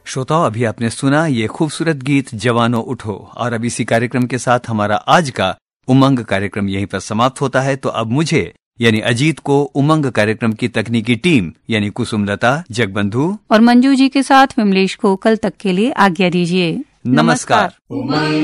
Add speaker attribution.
Speaker 1: श्रोताओं, अभी आपने सुना ये खूबसूरत गीत जवानों उठो। और अब इसी कार्यक्रम के साथ हमारा आज का उमंग कार्यक्रम यहीं पर समाप्त होता है। तो अब मुझे यानी अजीत को उमंग कार्यक्रम की तकनीकी टीम यानी कुसुमलता, जगबंधु
Speaker 2: और मंजू जी के साथ विमलेश को कल तक के लिए आज्ञा दीजिए।
Speaker 1: नमस्कार।